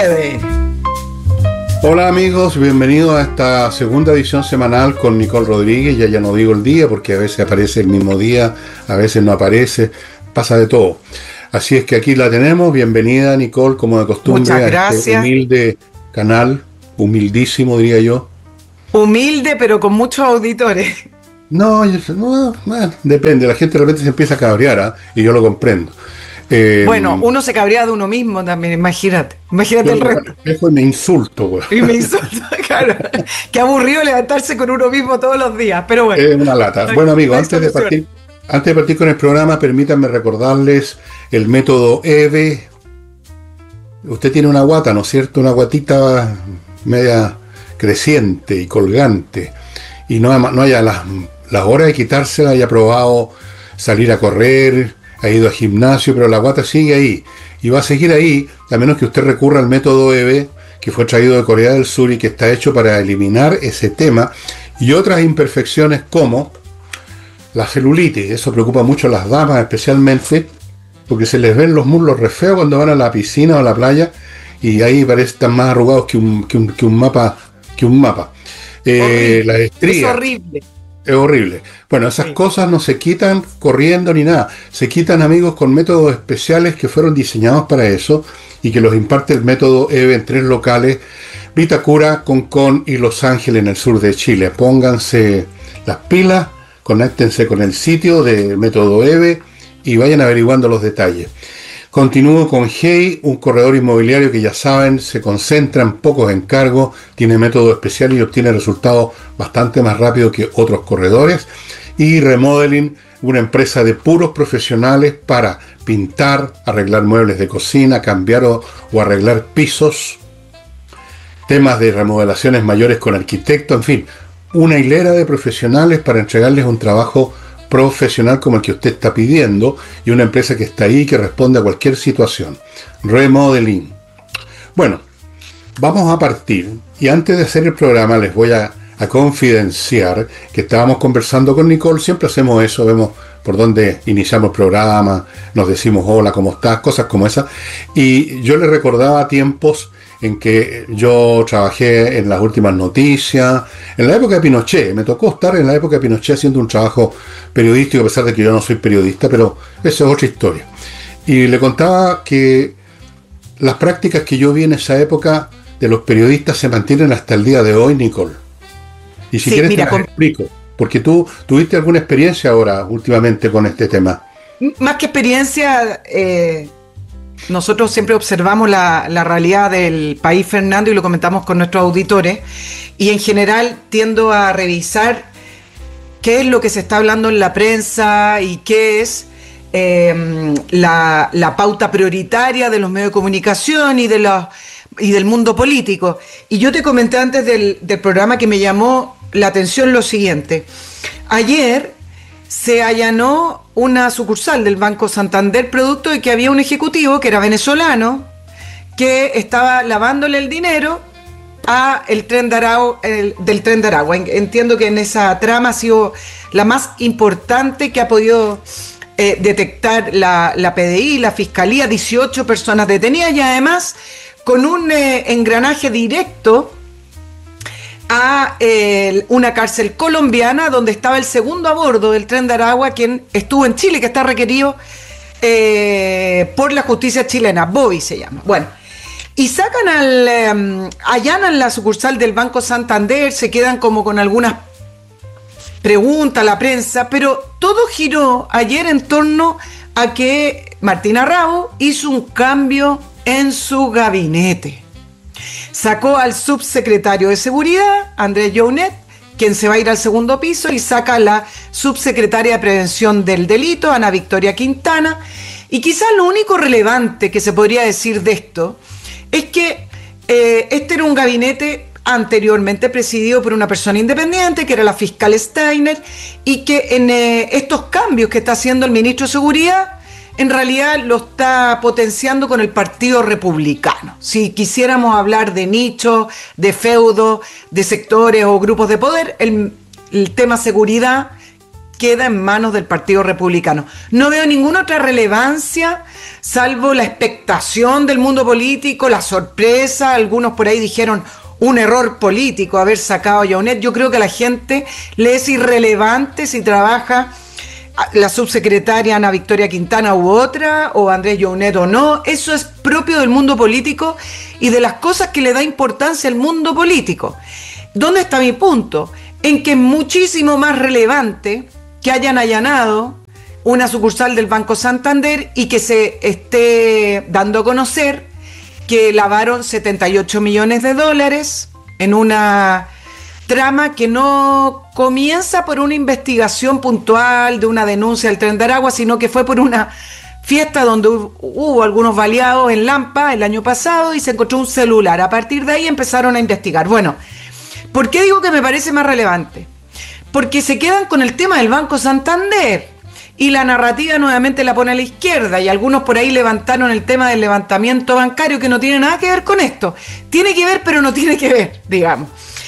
puede. Hola amigos, bienvenidos a esta segunda edición semanal con Nicole Rodríguez. Ya no digo el día porque a veces aparece el mismo día, a veces no aparece, pasa de todo. Así es que aquí la tenemos. Bienvenida Nicole, como de costumbre, Muchas a gracias. este humilde canal, humildísimo diría yo. Humilde, pero con muchos auditores. No, bueno, depende, la gente de repente se empieza a cabrear, ¿ah? Y yo lo comprendo. Bueno, uno se cabrea de uno mismo también, imagínate. Yo Imagínate el me resto. reflejo y me insulto, güey. Y me insulta, claro. Qué aburrido levantarse con uno mismo todos los días, pero bueno. Es una lata. No hay- Bueno no amigos, hay solución. antes de partir con el programa, permítanme recordarles el método EVE. Usted tiene una guata, ¿no es cierto? Una guatita media creciente y colgante. Y no haya las horas de quitársela, haya probado salir a correr, ha ido al gimnasio, pero la guata sigue ahí. Y va a seguir ahí, a menos que usted recurra al método EVE, que fue traído de Corea del Sur y que está hecho para eliminar ese tema y otras imperfecciones como la celulitis. Eso preocupa mucho a las damas especialmente, porque se les ven los muslos re feos cuando van a la piscina o a la playa y ahí parecen más arrugados que un mapa. Horrible. Las Es estrías, horrible. es horrible. Bueno, esas Sí. cosas no se quitan corriendo ni nada. Se quitan, amigos, con métodos especiales que fueron diseñados para eso y que los imparte el método EVE en 3 locales: Vitacura, Concón y Los Ángeles, en el sur de Chile. Pónganse las pilas, conéctense con el sitio del método EVE y vayan averiguando los detalles. Continúo con Hey, un corredor inmobiliario que ya saben, se concentra en pocos encargos, tiene método especial y obtiene resultados bastante más rápido que otros corredores. Y Remodeling, una empresa de puros profesionales para pintar, arreglar muebles de cocina, cambiar o arreglar pisos, temas de remodelaciones mayores con arquitecto, en fin, una hilera de profesionales para entregarles un trabajo profesional como el que usted está pidiendo y una empresa que está ahí y que responde a cualquier situación. Remodeling. Bueno, vamos a partir y antes de hacer el programa les voy a confidenciar que estábamos conversando con Nicole. Siempre hacemos eso, vemos por dónde iniciamos el programa, nos decimos hola, ¿cómo estás? Cosas como esas. Y yo le recordaba tiempos en que yo trabajé en las últimas noticias, en la época de Pinochet. Me tocó estar en la época de Pinochet haciendo un trabajo periodístico, a pesar de que yo no soy periodista, pero esa es otra historia. Y le contaba que las prácticas que yo vi en esa época de los periodistas se mantienen hasta el día de hoy, Nicole. Y si Sí, quieres mira, te las explico, porque tú tuviste alguna experiencia ahora últimamente con este tema. más que experiencia, nosotros siempre observamos la realidad del país, Fernando, y lo comentamos con nuestros auditores. Y en general tiendo a revisar qué es lo que se está hablando en la prensa y qué es la pauta prioritaria de los medios de comunicación y del mundo político. Y yo te comenté antes del programa que me llamó la atención lo siguiente. Ayer se allanó una sucursal del Banco Santander producto de que había un ejecutivo que era venezolano que estaba lavándole el dinero a el tren de Aragua, del tren de Aragua. Entiendo que en esa trama ha sido la más importante que ha podido detectar la PDI, la Fiscalía, 18 personas detenidas y además con un engranaje directo a una cárcel colombiana donde estaba el segundo a bordo del tren de Aragua, quien estuvo en Chile, que está requerido por la justicia chilena, Bobby se llama. Bueno, y sacan allanan la sucursal del Banco Santander, se quedan como con algunas preguntas a la prensa, pero todo giró ayer en torno a que Martina Rabo hizo un cambio en su gabinete. Sacó al subsecretario de Seguridad, Andrés Jounet, quien se va a ir al segundo piso, y saca a la subsecretaria de Prevención del Delito, Ana Victoria Quintana. Y quizás lo único relevante que se podría decir de esto es que este era un gabinete anteriormente presidido por una persona independiente, que era la fiscal Steiner, y que en estos cambios que está haciendo el ministro de Seguridad, en realidad lo está potenciando con el Partido Republicano. Si quisiéramos hablar de nichos, de feudos, de sectores o grupos de poder, el tema seguridad, queda en manos del Partido Republicano. No veo ninguna otra relevancia, salvo la expectación del mundo político, la sorpresa. Algunos por ahí dijeron un error político haber sacado a Yaunet. Yo creo que a la gente le es irrelevante si trabaja la subsecretaria Ana Victoria Quintana u otra, o Andrés Yaunet o no. Eso es propio del mundo político y de las cosas que le da importancia al mundo político. ¿Dónde está mi punto? En que es muchísimo más relevante que hayan allanado una sucursal del Banco Santander y que se esté dando a conocer que lavaron 78 millones de dólares en una trama que no comienza por una investigación puntual de una denuncia del Tren de Aragua, sino que fue por una fiesta donde hubo algunos baleados en Lampa el año pasado y se encontró un celular. A partir de ahí empezaron a investigar. Bueno, ¿por qué digo que me parece más relevante? Porque se quedan con el tema del Banco Santander y la narrativa nuevamente la pone a la izquierda, y algunos por ahí levantaron el tema del levantamiento bancario, que no tiene nada que ver con esto. Tiene que ver, pero no tiene que ver, digamos.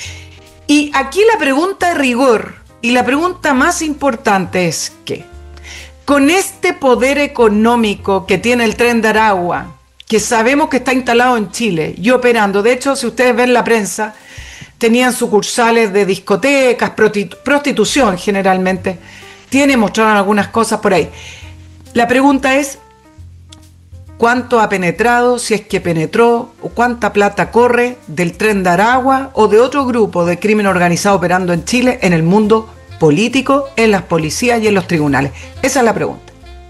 Y aquí la pregunta de rigor y la pregunta más importante es que con este poder económico que tiene el Tren de Aragua, que sabemos que está instalado en Chile y operando, de hecho, si ustedes ven la prensa, tenían sucursales de discotecas, prostitución generalmente, mostraron algunas cosas por ahí. La pregunta es, ¿cuánto ha penetrado, si es que penetró, o cuánta plata corre del Tren de Aragua o de otro grupo de crimen organizado operando en Chile, en el mundo político, en las policías y en los tribunales? Esa es la pregunta.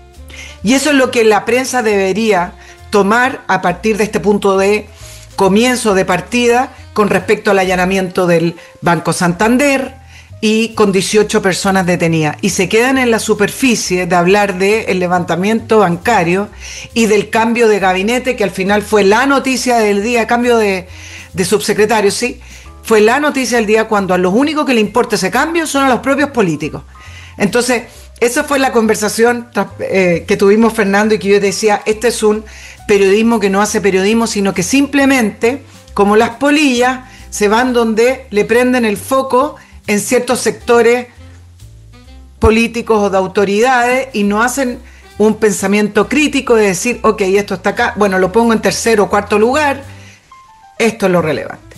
Y eso es lo que la prensa debería tomar a partir de este punto de comienzo de partida con respecto al allanamiento del Banco Santander y con 18 personas detenidas. Y se quedan en la superficie de hablar del levantamiento bancario y del cambio de gabinete, que al final fue la noticia del día, cambio de subsecretario, sí, fue la noticia del día, cuando a los únicos que le importa ese cambio son a los propios políticos. Entonces, esa fue la conversación que tuvimos, Fernando, y que yo decía, este es un periodismo que no hace periodismo, sino que simplemente, como las polillas, se van donde le prenden el foco en ciertos sectores políticos o de autoridades y no hacen un pensamiento crítico de decir, ok, esto está acá, bueno, lo pongo en tercer o cuarto lugar, esto es lo relevante.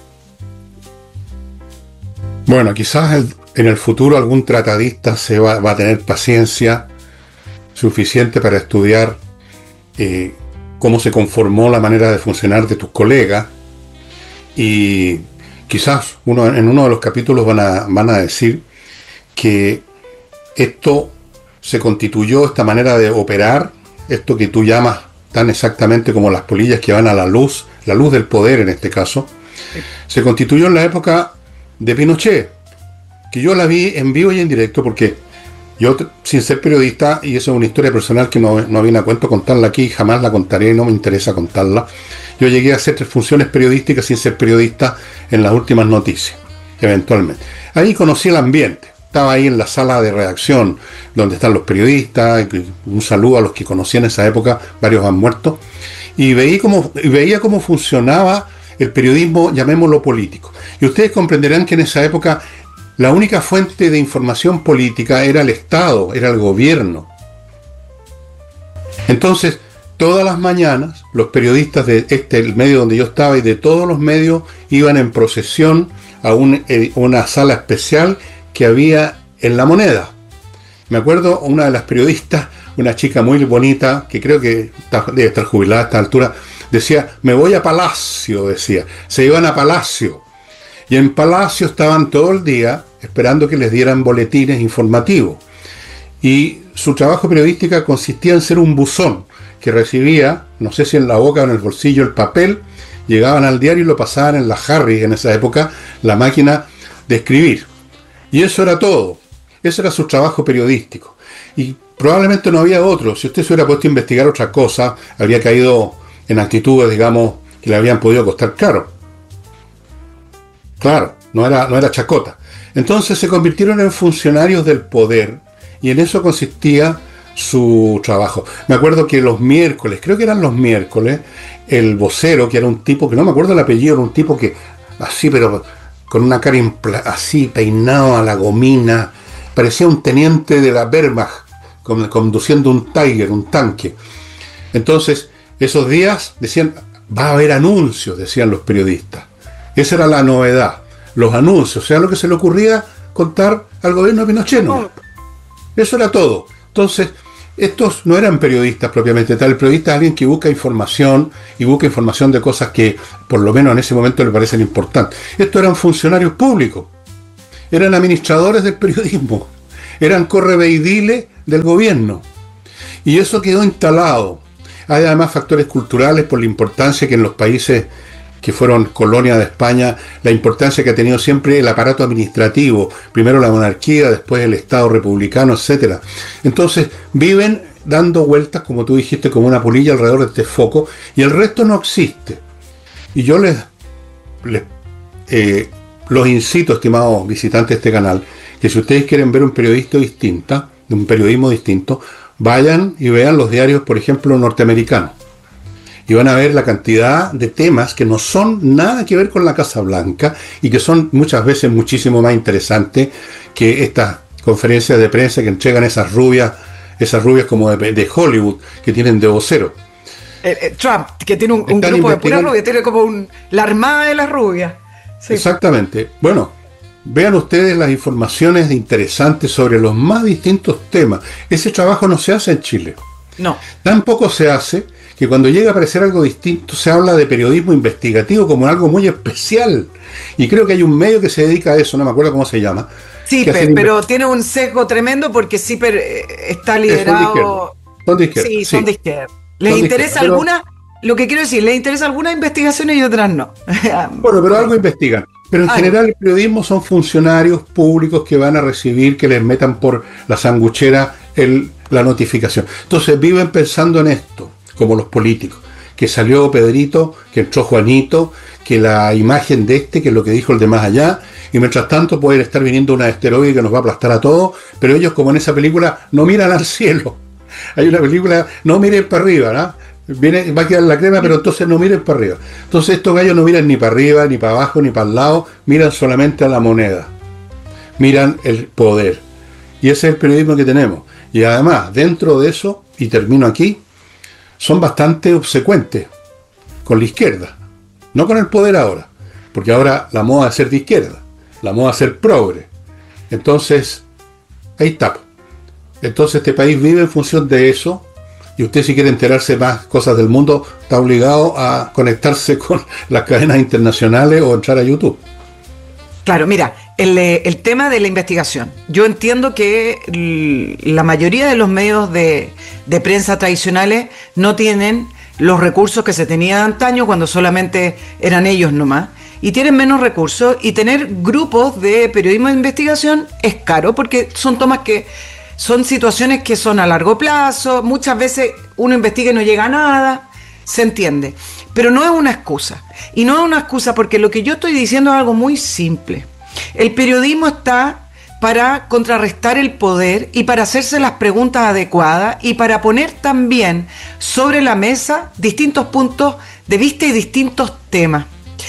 Bueno, quizás en el futuro algún tratadista va a tener paciencia suficiente para estudiar cómo se conformó la manera de funcionar de tus colegas, y quizás en uno de los capítulos van a decir que esto se constituyó, esta manera de operar, esto que tú llamas tan exactamente como las polillas que van a la luz del poder en este caso, se constituyó en la época de Pinochet, que yo la vi en vivo y en directo, porque yo, sin ser periodista, y eso es una historia personal que no viene a cuento contarla aquí, jamás la contaré y no me interesa contarla, yo llegué a hacer 3 funciones periodísticas sin ser periodista en las últimas noticias, eventualmente. Ahí conocí el ambiente, estaba ahí en la sala de redacción, donde están los periodistas, un saludo a los que conocí en esa época, varios han muerto, y veía cómo funcionaba el periodismo, llamémoslo político. Y ustedes comprenderán que en esa época la única fuente de información política era el Estado, era el gobierno. Entonces, todas las mañanas, los periodistas de el medio donde yo estaba y de todos los medios iban en procesión a una sala especial que había en La Moneda. Me acuerdo, una de las periodistas, una chica muy bonita, que creo que debe estar jubilada a esta altura, decía, me voy a Palacio, decía. Se iban a Palacio. Y en Palacio estaban todo el día esperando que les dieran boletines informativos. Y su trabajo periodístico consistía en ser un buzón que recibía, no sé si en la boca o en el bolsillo, el papel, llegaban al diario y lo pasaban en la Harry, en esa época, la máquina de escribir. Y eso era todo. Ese era su trabajo periodístico. Y probablemente no había otro. Si usted se hubiera puesto a investigar otra cosa, habría caído en actitudes, digamos, que le habían podido costar caro. Claro, no era chacota. Entonces se convirtieron en funcionarios del poder, y en eso consistía su trabajo. Me acuerdo que los miércoles, creo que eran los miércoles, el vocero, que era un tipo, que no me acuerdo el apellido, era un tipo que, así, pero con una cara así, peinado a la gomina, parecía un teniente de la Wehrmacht conduciendo un Tiger, un tanque. Entonces, esos días decían, va a haber anuncios, decían los periodistas. Esa era la novedad, los anuncios, o sea, lo que se le ocurría contar al gobierno de Pinochet. ¿No? Eso era todo. Entonces, estos no eran periodistas propiamente tal. El periodista es alguien que busca información y busca información de cosas que, por lo menos en ese momento, le parecen importantes. Estos eran funcionarios públicos, eran administradores del periodismo, eran correveidiles del gobierno. Y eso quedó instalado. Hay además factores culturales por la importancia que en los países que fueron colonia de España, la importancia que ha tenido siempre el aparato administrativo, primero la monarquía, después el Estado republicano, etcétera. Entonces viven dando vueltas, como tú dijiste, como una polilla alrededor de este foco, y el resto no existe. Y yo los incito, estimados visitantes de este canal, que si ustedes quieren ver un periodismo distinto, vayan y vean los diarios, por ejemplo, norteamericanos. Y van a ver la cantidad de temas que no son nada que ver con la Casa Blanca y que son muchas veces muchísimo más interesantes que estas conferencias de prensa que entregan esas rubias como de Hollywood, que tienen de vocero. Trump, que tiene un grupo de puras rubias, tiene como la armada de las rubias. Sí. Exactamente. Bueno, vean ustedes las informaciones interesantes sobre los más distintos temas. Ese trabajo no se hace en Chile. No. Tampoco se hace que cuando llega a aparecer algo distinto se habla de periodismo investigativo como algo muy especial. Y creo que hay un medio que se dedica a eso, no me acuerdo cómo se llama. CIPER, pero tiene un sesgo tremendo porque CIPER está liderado... Son de izquierda. Sí, son de izquierda. ¿Les interesa alguna? Lo que quiero decir, ¿les interesa algunas investigaciones y otras no? Bueno, pero algo investigan. Pero en general el periodismo son funcionarios públicos que van a recibir, que les metan por la sanguchera la notificación. Entonces viven pensando en esto, como los políticos, que salió Pedrito, que entró Juanito, que la imagen de que es lo que dijo el de más allá, y mientras tanto pueden estar viniendo una asteroide que nos va a aplastar a todos, pero ellos, como en esa película, no miran al cielo. Hay una película, no miren para arriba, ¿no? Va a quedar la crema, pero entonces no miren para arriba. Entonces estos gallos no miran ni para arriba, ni para abajo, ni para el lado, miran solamente a la moneda, miran el poder. Y ese es el periodismo que tenemos. Y además, dentro de eso, y termino aquí, son bastante obsecuentes con la izquierda, no con el poder ahora, porque ahora la moda es ser de izquierda, la moda es ser progre. Entonces, ahí está. Entonces este país vive en función de eso, y usted, si quiere enterarse más cosas del mundo, está obligado a conectarse con las cadenas internacionales o entrar a YouTube. Claro, mira, el tema de la investigación. Yo entiendo que la mayoría de los medios de prensa tradicionales no tienen los recursos que se tenían antaño cuando solamente eran ellos nomás, y tienen menos recursos, y tener grupos de periodismo de investigación es caro porque son son situaciones que son a largo plazo, muchas veces uno investiga y no llega a nada, se entiende. Pero no es una excusa. Y no es una excusa porque lo que yo estoy diciendo es algo muy simple. El periodismo está para contrarrestar el poder y para hacerse las preguntas adecuadas y para poner también sobre la mesa distintos puntos de vista y distintos temas.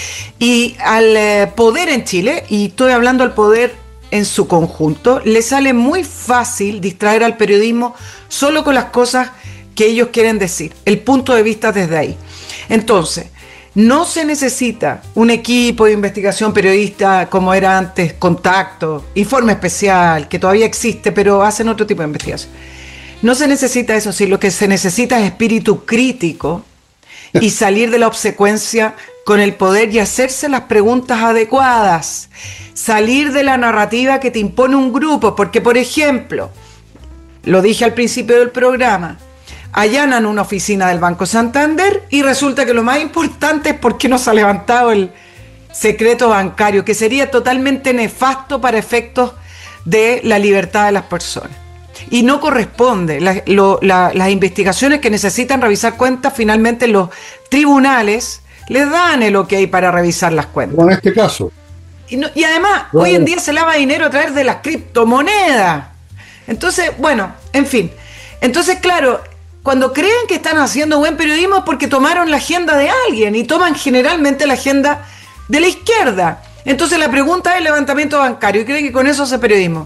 Y al poder en Chile, y estoy hablando al poder en su conjunto, le sale muy fácil distraer al periodismo solo con las cosas que ellos quieren decir, el punto de vista desde ahí. Entonces, no se necesita un equipo de investigación periodista como era antes, Contacto, Informe Especial, que todavía existe, pero hacen otro tipo de investigación. No se necesita eso, sí, lo que se necesita es espíritu crítico y salir de la obsecuencia con el poder y hacerse las preguntas adecuadas, salir de la narrativa que te impone un grupo, porque, por ejemplo, lo dije al principio del programa, allanan una oficina del Banco Santander y resulta que lo más importante es por qué no se ha levantado el secreto bancario, que sería totalmente nefasto para efectos de la libertad de las personas. Y no corresponde. Las investigaciones que necesitan revisar cuentas, finalmente los tribunales les dan el ok para revisar las cuentas. En este caso. Y además, hoy en día se lava dinero a través de las criptomonedas. Entonces, bueno, en fin. Entonces, claro, cuando creen que están haciendo buen periodismo es porque tomaron la agenda de alguien y toman generalmente la agenda de la izquierda. Entonces la pregunta es el levantamiento bancario y creen que con eso hace periodismo.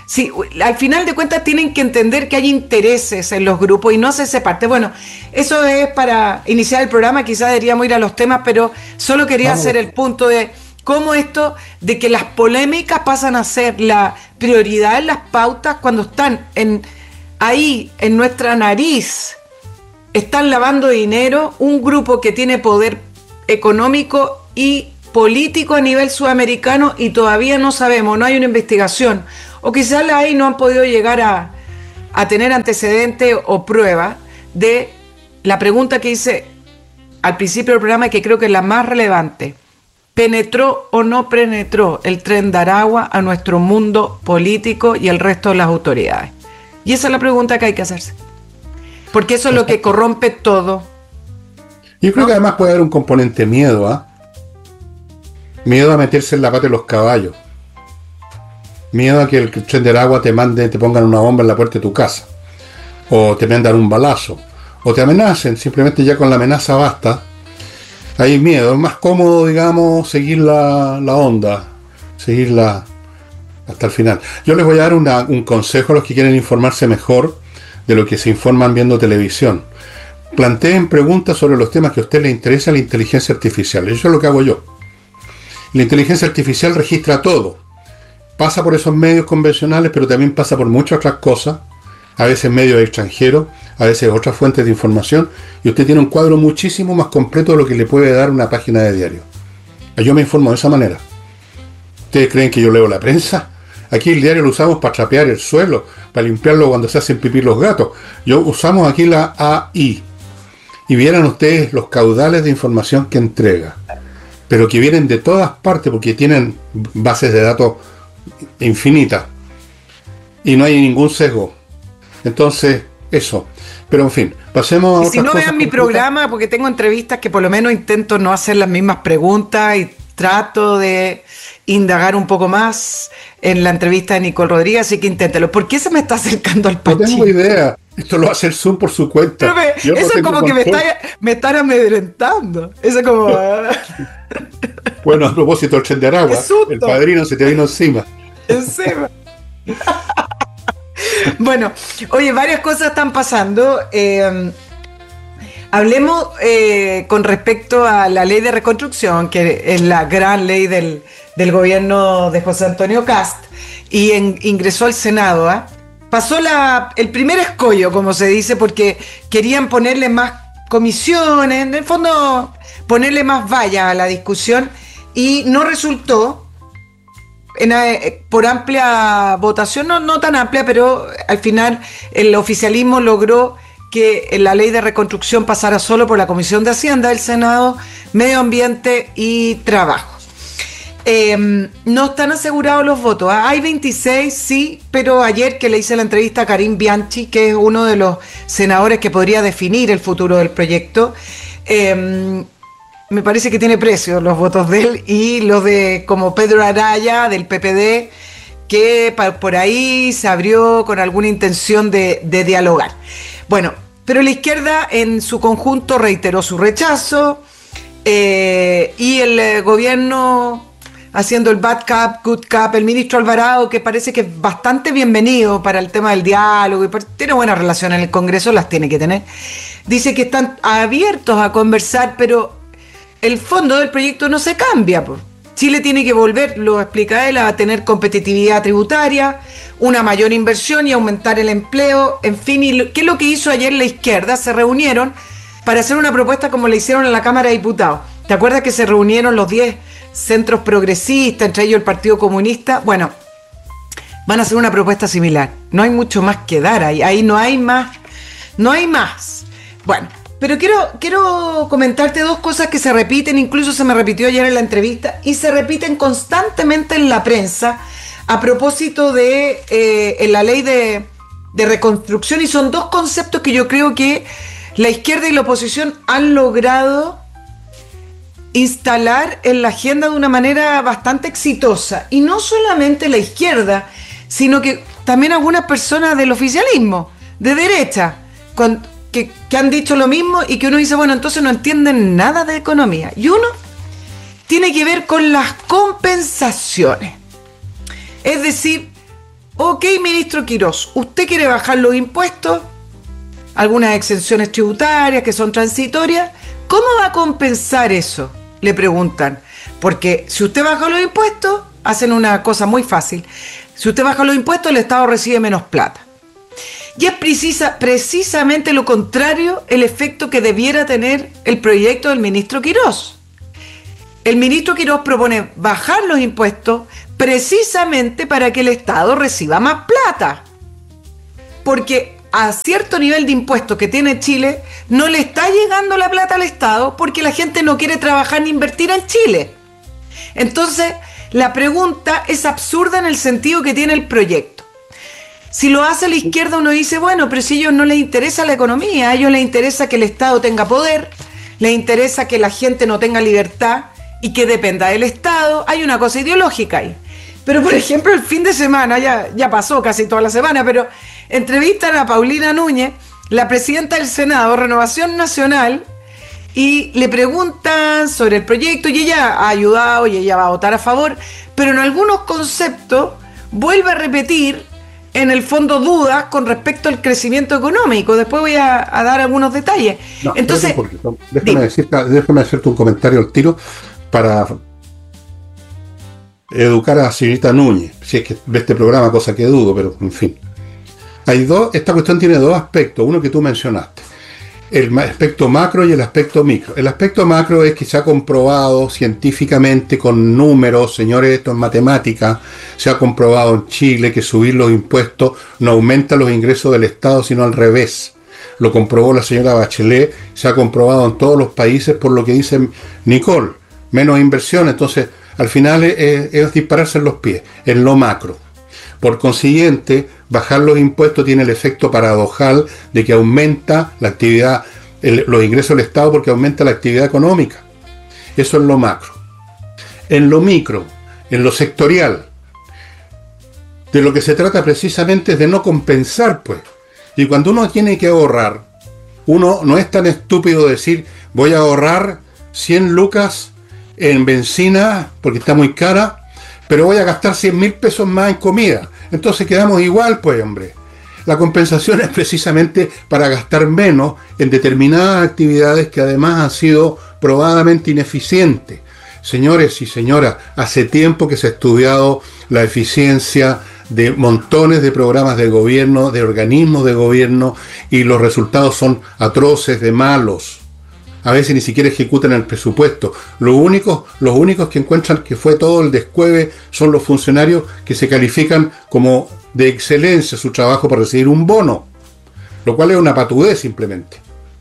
Sí, al final de cuentas tienen que entender que hay intereses en los grupos y no hacerse parte. Bueno, eso es para iniciar el programa, quizás deberíamos ir a los temas, pero solo quería hacer el punto de cómo esto de que las polémicas pasan a ser la prioridad en las pautas cuando están ahí en nuestra nariz, están lavando dinero, un grupo que tiene poder económico y político a nivel sudamericano y todavía no sabemos, no hay una investigación. O quizás ahí no han podido llegar a tener antecedentes o pruebas de la pregunta que hice al principio del programa y que creo que es la más relevante. ¿Penetró o no penetró el Tren de Aragua a nuestro mundo político y el resto de las autoridades? Y esa es la pregunta que hay que hacerse. Porque eso es lo que corrompe todo. Yo creo que además puede haber un componente miedo, ¿ah? Miedo a meterse en la pata de los caballos. Miedo a que el Tren de Aragua te pongan una bomba en la puerta de tu casa. O te mandan un balazo. O te amenacen, simplemente ya con la amenaza basta. Hay miedo, es más cómodo, digamos, seguir la onda. Seguirla hasta el final. Yo les voy a dar un consejo a los que quieren informarse mejor de lo que se informan viendo televisión. Planteen preguntas sobre los temas que a usted le interesa la inteligencia artificial. Eso es lo que hago yo. La inteligencia artificial registra todo. Pasa por esos medios convencionales, pero también pasa por muchas otras cosas, a veces medios extranjeros, a veces otras fuentes de información, y usted tiene un cuadro muchísimo más completo de lo que le puede dar una página de diario. Yo me informo de esa manera. ¿Ustedes creen que yo leo la prensa? Aquí el diario lo usamos para trapear el suelo, para limpiarlo cuando se hacen pipí los gatos. Usamos aquí la AI. Y vieran ustedes los caudales de información que entrega, pero que vienen de todas partes porque tienen bases de datos infinitas y no hay ningún sesgo. Entonces, eso. Pero en fin, pasemos a otras cosas. Si no vean mi programa, porque tengo entrevistas que por lo menos intento no hacer las mismas preguntas y trato de indagar un poco más en la entrevista de Nicole Rodríguez, así que inténtelo. ¿Por qué se me está acercando al Pachín? No tengo idea. Esto lo hace el Zoom por su cuenta. Eso es como que me están amedrentando. Eso es como... Bueno, a propósito del Tren de Aragua, el padrino se te vino encima. Encima. Bueno, oye, varias cosas están pasando. Hablemos con respecto a la ley de reconstrucción, que es la gran ley del gobierno de José Antonio Kast, y ingresó al Senado. Pasó el primer escollo, como se dice, porque querían ponerle más comisiones, en el fondo ponerle más vallas a la discusión, y no resultó por amplia votación, no tan amplia, pero al final el oficialismo logró que la ley de reconstrucción pasara solo por la Comisión de Hacienda del Senado, Medio Ambiente y Trabajo. No están asegurados los votos. Hay 26, sí, pero ayer que le hice la entrevista a Karim Bianchi, que es uno de los senadores que podría definir el futuro del proyecto, me parece que tiene precio los votos de él y los de como Pedro Araya del PPD, que por ahí se abrió con alguna intención de dialogar. Bueno, pero la izquierda en su conjunto reiteró su rechazo, y el gobierno haciendo el bad cap, good cap, el ministro Alvarado, que parece que es bastante bienvenido para el tema del diálogo y tiene buenas relaciones en el Congreso, las tiene que tener, dice que están abiertos a conversar, pero el fondo del proyecto no se cambia. Chile tiene que volver, lo explica él, a tener competitividad tributaria, una mayor inversión y aumentar el empleo, en fin. ¿Y qué es lo que hizo ayer la izquierda? Se reunieron para hacer una propuesta como le hicieron en la Cámara de Diputados. ¿Te acuerdas que se reunieron los 10 centros progresistas, entre ellos el Partido Comunista? Bueno, van a hacer una propuesta similar. No hay mucho más que dar ahí no hay más. Bueno, pero quiero comentarte dos cosas que se repiten, incluso se me repitió ayer en la entrevista, y se repiten constantemente en la prensa a propósito de la ley de reconstrucción, y son dos conceptos que yo creo que la izquierda y la oposición han logrado instalar en la agenda de una manera bastante exitosa, y no solamente la izquierda, sino que también algunas personas del oficialismo, de derecha, que han dicho lo mismo, y que uno dice, bueno, entonces no entienden nada de economía. Y uno tiene que ver con las compensaciones. Es decir, ok, ministro Quirós, ¿usted quiere bajar los impuestos? Algunas exenciones tributarias que son transitorias. ¿Cómo va a compensar eso? Le preguntan. Porque si usted baja los impuestos, hacen una cosa muy fácil. Si usted baja los impuestos, el Estado recibe menos plata. Y es precisamente lo contrario el efecto que debiera tener el proyecto del ministro Quirós. El ministro Quirós propone bajar los impuestos precisamente para que el Estado reciba más plata. Porque a cierto nivel de impuestos que tiene Chile, no le está llegando la plata al Estado porque la gente no quiere trabajar ni invertir en Chile. Entonces, la pregunta es absurda en el sentido que tiene el proyecto. Si lo hace la izquierda, uno dice, bueno, pero si a ellos no les interesa la economía, a ellos les interesa que el Estado tenga poder, les interesa que la gente no tenga libertad y que dependa del Estado. Hay una cosa ideológica ahí. Pero, por ejemplo, el fin de semana, ya pasó casi toda la semana, pero entrevistan a Paulina Núñez, la presidenta del Senado, Renovación Nacional, y le preguntan sobre el proyecto y ella ha ayudado y ella va a votar a favor, pero en algunos conceptos vuelve a repetir en el fondo dudas con respecto al crecimiento económico. Después voy a dar algunos detalles. No, entonces, déjame hacerte un comentario al tiro para educar a la señorita Núñez, si es que ve este programa, cosa que dudo, pero en fin. Esta cuestión tiene dos aspectos, uno que tú mencionaste, el aspecto macro y el aspecto micro. El aspecto macro es que se ha comprobado científicamente con números, señores, esto es matemática, se ha comprobado en Chile que subir los impuestos no aumenta los ingresos del Estado, sino al revés. Lo comprobó la señora Bachelet, se ha comprobado en todos los países por lo que dice Nicole, menos inversión, entonces al final es dispararse en los pies, en lo macro. Por consiguiente, bajar los impuestos tiene el efecto paradojal de que aumenta la actividad, los ingresos del Estado porque aumenta la actividad económica. Eso es lo macro. En lo micro, en lo sectorial, de lo que se trata precisamente es de no compensar, pues. Y cuando uno tiene que ahorrar, uno no es tan estúpido decir, voy a ahorrar 100 lucas en benzina porque está muy cara, pero voy a gastar 100.000 pesos más en comida. Entonces quedamos igual, pues, hombre. La compensación es precisamente para gastar menos en determinadas actividades que además han sido probadamente ineficientes. Señores y señoras, hace tiempo que se ha estudiado la eficiencia de montones de programas de gobierno, de organismos de gobierno, y los resultados son atroces, de malos. A veces ni siquiera ejecutan el presupuesto. Los únicos que encuentran que fue todo el descueve son los funcionarios que se califican como de excelencia su trabajo para recibir un bono, lo cual es una patudez simplemente.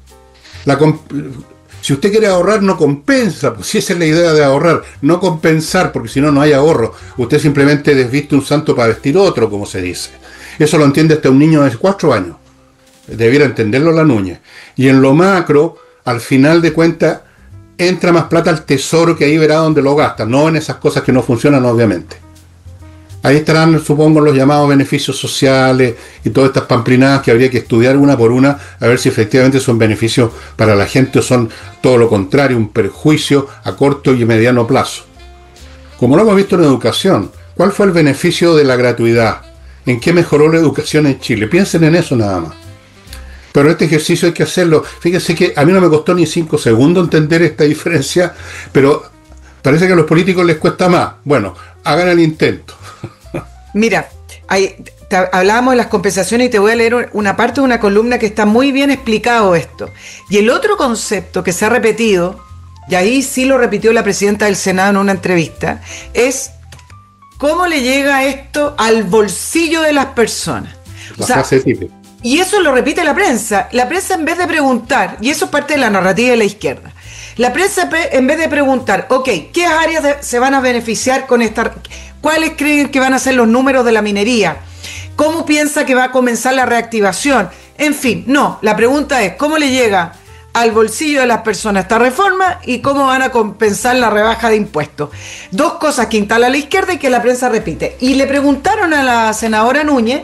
Si usted quiere ahorrar, no compensa, pues si esa es la idea de ahorrar, no compensar, porque si no, no hay ahorro. Usted simplemente desviste un santo para vestir otro, como se dice. Eso lo entiende hasta un niño de 4 años. Debiera entenderlo la Núñez. Y en lo macro, al final de cuentas, entra más plata al tesoro, que ahí verá dónde lo gasta, no en esas cosas que no funcionan, obviamente. Ahí estarán, supongo, los llamados beneficios sociales y todas estas pamplinadas que habría que estudiar una por una, a ver si efectivamente son beneficios para la gente o son todo lo contrario, un perjuicio a corto y mediano plazo. Como lo hemos visto en educación, ¿cuál fue el beneficio de la gratuidad? ¿En qué mejoró la educación en Chile? Piensen en eso nada más. Pero este ejercicio hay que hacerlo. Fíjense que a mí no me costó ni 5 segundos entender esta diferencia, pero parece que a los políticos les cuesta más. Bueno, hagan el intento. Mira, hablábamos de las compensaciones y te voy a leer una parte de una columna que está muy bien explicado esto. Y el otro concepto que se ha repetido, y ahí sí lo repitió la presidenta del Senado en una entrevista, es cómo le llega esto al bolsillo de las personas. La frase típica. Y eso lo repite la prensa. La prensa, en vez de preguntar, y eso es parte de la narrativa de la izquierda, la prensa, en vez de preguntar, ok, ¿qué áreas se van a beneficiar con esta? ¿Cuáles creen que van a ser los números de la minería? ¿Cómo piensa que va a comenzar la reactivación? En fin, no, la pregunta es, ¿cómo le llega al bolsillo de las personas esta reforma y cómo van a compensar la rebaja de impuestos? Dos cosas que instala la izquierda y que la prensa repite. Y le preguntaron a la senadora Núñez.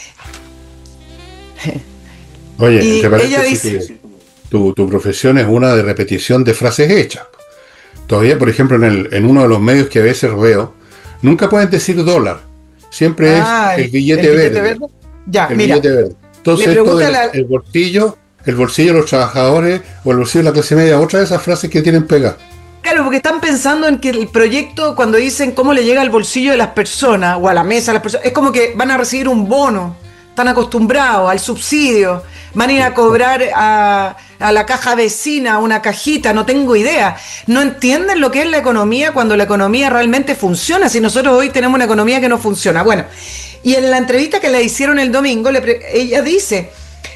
Oye, ¿te parece que dice, tu profesión es una de repetición de frases hechas? Todavía, por ejemplo, en uno de los medios que a veces veo, nunca pueden decir dólar, siempre es el billete verde. Ya, el mira. billete verde. Entonces, esto del el bolsillo de los trabajadores o el bolsillo de la clase media, otra de esas frases que tienen pegadas. Claro, porque están pensando en que el proyecto, cuando dicen cómo le llega al bolsillo de las personas o a la mesa de las personas, es como que van a recibir un bono, están acostumbrados al subsidio, van a ir a cobrar a la caja vecina, una cajita, no tengo idea. No entienden lo que es la economía cuando la economía realmente funciona, si nosotros hoy tenemos una economía que no funciona. Bueno, y en la entrevista que le hicieron el domingo, ella dice,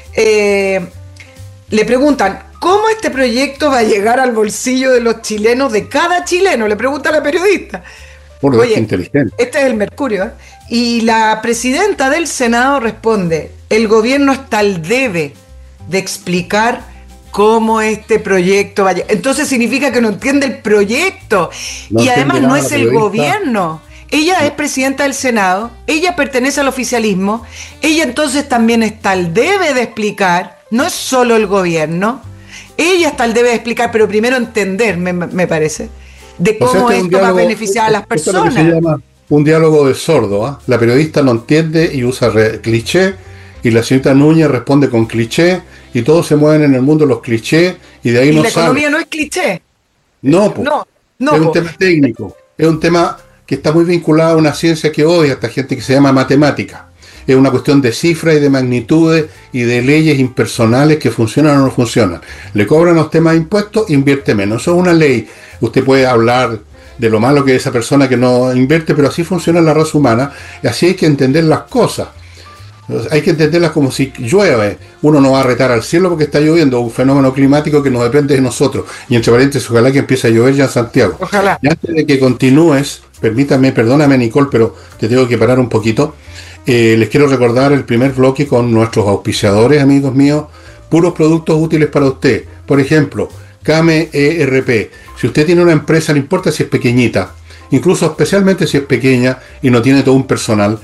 le preguntan, ¿cómo este proyecto va a llegar al bolsillo de los chilenos, de cada chileno? Le pregunta a la periodista. Oye, inteligente. Este es el Mercurio, ¿eh? Y la presidenta del Senado responde, el gobierno está al debe de explicar cómo este proyecto va a llegar. Entonces significa que no entiende el proyecto. No, y además no es el gobierno. Ella es presidenta del Senado, ella pertenece al oficialismo, ella entonces también está al debe de explicar, no es solo el gobierno. Ella está al debe de explicar, pero primero entender, me parece, de cómo esto va a beneficiar a las personas. Esto es lo que se llama un diálogo de sordo, ¿eh? La periodista no entiende y usa cliché, y la señorita Núñez responde con cliché, y todos se mueven en el mundo los clichés, y de ahí no sale. La economía no es cliché. No, pues. No, es un tema técnico, es un tema que está muy vinculado a una ciencia que odia a esta gente que se llama matemática. Es una cuestión de cifras y de magnitudes y de leyes impersonales que funcionan o no funcionan. Le cobran a usted más impuestos, invierte menos. Eso es una ley. Usted puede hablar de lo malo que es esa persona que no invierte, pero así funciona la raza humana y así hay que entender las cosas. Hay que entenderlas como si llueve. Uno no va a retar al cielo porque está lloviendo, un fenómeno climático que no depende de nosotros. Y entre paréntesis, ojalá que empiece a llover ya en Santiago. Ojalá. Y antes de que continúes, perdóname Nicole, pero te tengo que parar un poquito. Les quiero recordar el primer bloque con nuestros auspiciadores, amigos míos, puros productos útiles para usted. Por ejemplo, Kame ERP. Si usted tiene una empresa, no importa si es pequeñita, incluso especialmente si es pequeña y no tiene todo un personal,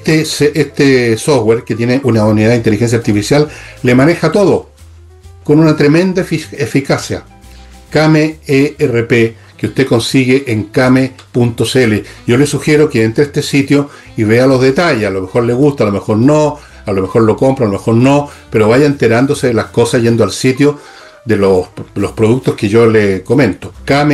este software que tiene una unidad de inteligencia artificial le maneja todo con una tremenda eficacia. Kame ERP, que usted consigue en kame.cl. Yo le sugiero que entre a este sitio y vea los detalles. A lo mejor le gusta, a lo mejor no, a lo mejor lo compra, a lo mejor no, pero vaya enterándose de las cosas yendo al sitio de los productos que yo le comento.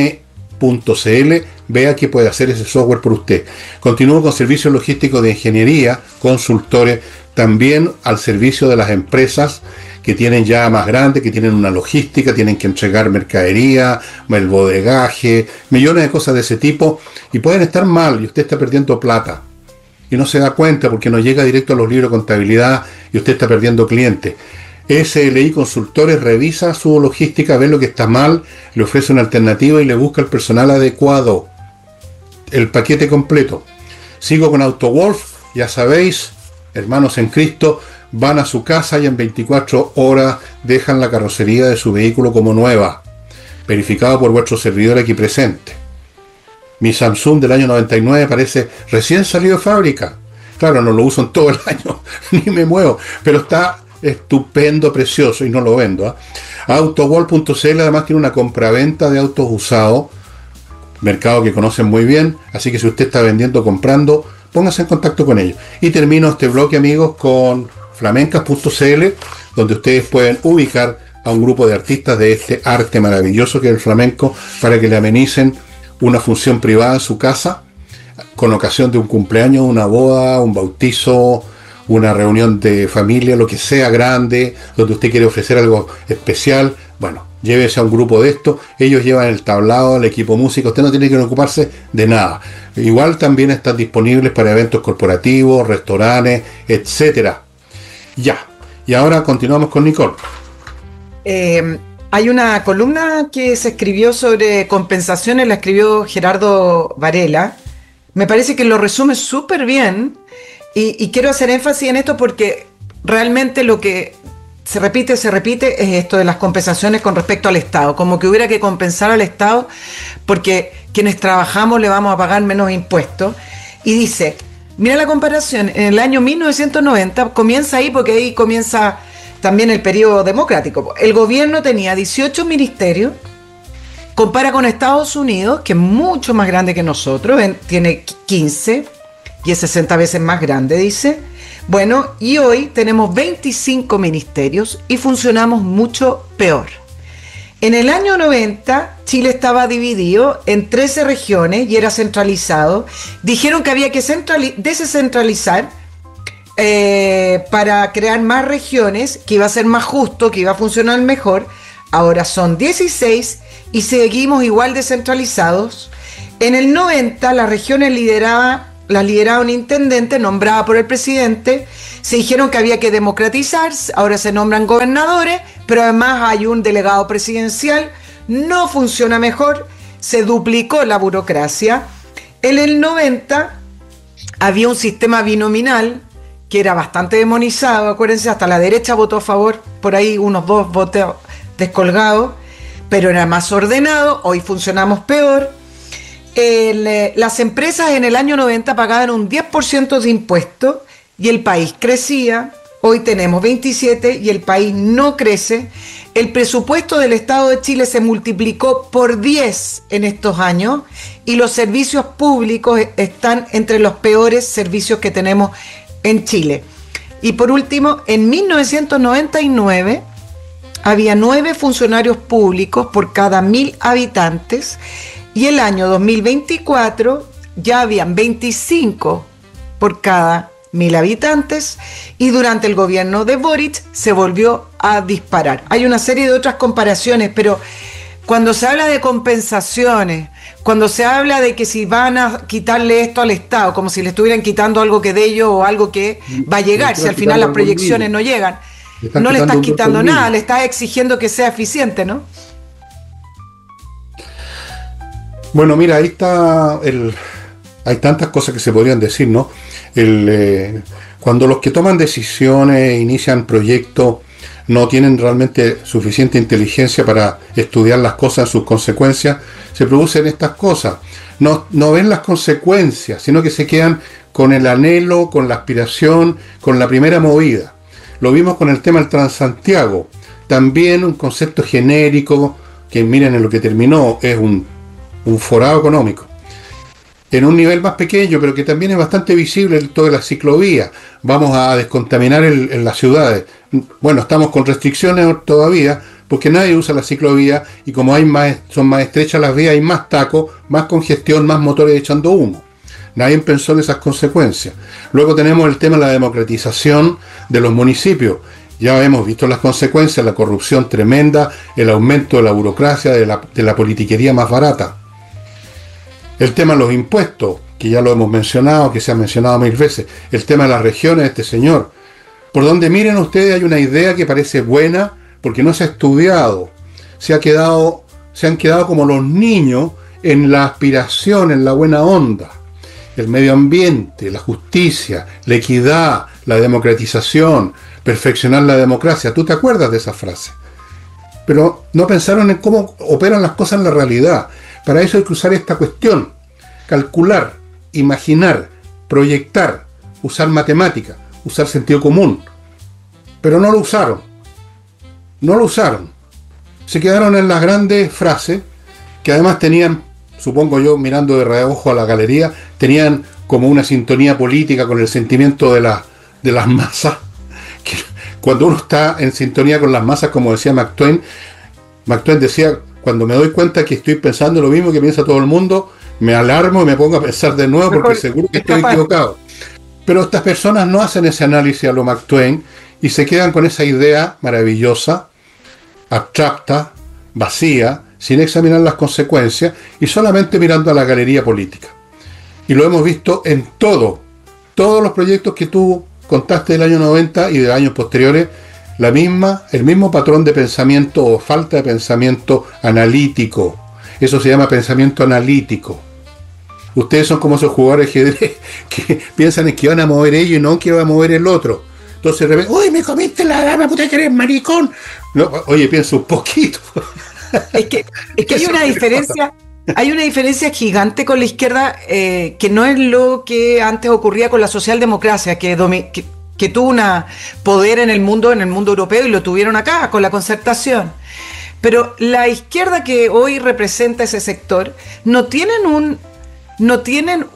Kame.cl, vea qué puede hacer ese software por usted. Continúo con servicios logísticos de ingeniería, consultores, también al servicio de las empresas que tienen ya más grandes, que tienen una logística, tienen que entregar mercadería, el bodegaje, millones de cosas de ese tipo, y pueden estar mal y usted está perdiendo plata. Y no se da cuenta porque no llega directo a los libros de contabilidad y usted está perdiendo clientes. SLI Consultores revisa su logística, ve lo que está mal, le ofrece una alternativa y le busca el personal adecuado. El paquete completo. Sigo con AutoWolf, ya sabéis, hermanos en Cristo, van a su casa y en 24 horas dejan la carrocería de su vehículo como nueva, verificado por vuestro servidor aquí presente. Mi Samsung del año 99 parece recién salido de fábrica. Claro, no lo uso en todo el año, ni me muevo, pero está estupendo, precioso, y no lo vendo. AutoWall.cl además tiene una compraventa de autos usados, mercado que conocen muy bien, así que si usted está vendiendo, comprando, póngase en contacto con ellos. Y termino este bloque, amigos, con flamencas.cl, donde ustedes pueden ubicar a un grupo de artistas de este arte maravilloso que es el flamenco, para que le amenicen una función privada en su casa, con ocasión de un cumpleaños, una boda, un bautizo, una reunión de familia, lo que sea grande, donde usted quiere ofrecer algo especial. Bueno, llévese a un grupo de esto, ellos llevan el tablado, el equipo músico, usted no tiene que ocuparse de nada. Igual también están disponibles para eventos corporativos, restaurantes, etcétera. Ya, y ahora continuamos con Nicole. Hay una columna que se escribió sobre compensaciones, la escribió Gerardo Varela. Me parece que lo resume súper bien y quiero hacer énfasis en esto porque realmente lo que se repite es esto de las compensaciones con respecto al Estado, como que hubiera que compensar al Estado porque quienes trabajamos le vamos a pagar menos impuestos. Y dice, mira la comparación, en el año 1990, comienza ahí porque ahí comienza también el periodo democrático. El gobierno tenía 18 ministerios, compara con Estados Unidos, que es mucho más grande que nosotros, tiene 15, y es 60 veces más grande, dice. Bueno, y hoy tenemos 25 ministerios y funcionamos mucho peor. En el año 90, Chile estaba dividido en 13 regiones y era centralizado. Dijeron que había que descentralizar para crear más regiones, que iba a ser más justo, que iba a funcionar mejor. Ahora son 16 y seguimos igual descentralizados. En el 90 las regiones las lideraba un intendente nombrado por el presidente. Se dijeron que había que democratizar, ahora se nombran gobernadores, pero además hay un delegado presidencial. No funciona mejor, se duplicó la burocracia. En el 90 había un sistema binominal que era bastante demonizado, acuérdense, hasta la derecha votó a favor, por ahí unos 2 votos descolgados, pero era más ordenado. Hoy funcionamos peor. Las empresas en el año 90 pagaban un 10% de impuestos y el país crecía. Hoy tenemos 27 y el país no crece. El presupuesto del Estado de Chile se multiplicó por 10 en estos años y los servicios públicos están entre los peores servicios que tenemos en Chile. Y por último, en 1999 había 9 funcionarios públicos por cada 1.000 habitantes y el año 2024 ya habían 25 por cada 1.000 habitantes y durante el gobierno de Boric se volvió a disparar. Hay una serie de otras comparaciones, pero cuando se habla de compensaciones, cuando se habla de que si van a quitarle esto al Estado, como si le estuvieran quitando algo que de ellos o algo que va a llegar, si al final las proyecciones no llegan, no le estás quitando nada, le estás exigiendo que sea eficiente, ¿no? Bueno, mira, ahí está hay tantas cosas que se podrían decir, ¿no? Cuando los que toman decisiones, inician proyectos, no tienen realmente suficiente inteligencia para estudiar las cosas, sus consecuencias, se producen estas cosas. No ven las consecuencias, sino que se quedan con el anhelo, con la aspiración, con la primera movida. Lo vimos con el tema del Transantiago. También un concepto genérico, que miren en lo que terminó, es un forado económico. En un nivel más pequeño, pero que también es bastante visible, toda la ciclovía. Vamos a descontaminar en las ciudades. Bueno, estamos con restricciones todavía, porque nadie usa la ciclovía, y como son más estrechas las vías, hay más tacos, más congestión, más motores echando humo. Nadie pensó en esas consecuencias. Luego tenemos el tema de la democratización de los municipios. Ya hemos visto las consecuencias, la corrupción tremenda, el aumento de la burocracia, de la politiquería más barata. El tema de los impuestos, que ya lo hemos mencionado, que se ha mencionado 1000 veces. El tema de las regiones de este señor. Por donde miren ustedes hay una idea que parece buena, porque no se ha estudiado. Se han quedado como los niños en la aspiración, en la buena onda. El medio ambiente, la justicia, la equidad, la democratización, perfeccionar la democracia. ¿Tú te acuerdas de esa frase? Pero no pensaron en cómo operan las cosas en la realidad. Para eso hay que usar esta cuestión. Calcular, imaginar, proyectar, usar matemática, usar sentido común. Pero no lo usaron. No lo usaron. Se quedaron en las grandes frases, que además tenían, supongo yo, mirando de reojo a la galería, tenían como una sintonía política con el sentimiento de las masas. Que cuando uno está en sintonía con las masas, como decía Mark Twain decía: cuando me doy cuenta que estoy pensando lo mismo que piensa todo el mundo, me alarmo y me pongo a pensar de nuevo porque seguro que estoy equivocado. Pero estas personas no hacen ese análisis a lo Mark Twain y se quedan con esa idea maravillosa, abstracta, vacía, sin examinar las consecuencias y solamente mirando a la galería política. Y lo hemos visto en todos los proyectos que tú contaste del año 90 y de años posteriores. El mismo patrón de pensamiento o falta de pensamiento analítico. Eso se llama pensamiento analítico. Ustedes son como esos jugadores de ajedrez que piensan en que van a mover ellos y no que va a mover el otro. Entonces de repente, ¡uy, me comiste la dama, puta que eres maricón! No, oye, piensa un poquito. Es que hay una diferencia. Hay una diferencia gigante con la izquierda, que no es lo que antes ocurría con la socialdemocracia, que tuvo un poder en el mundo europeo y lo tuvieron acá con la Concertación. Pero la izquierda que hoy representa ese sector no tienen no tienen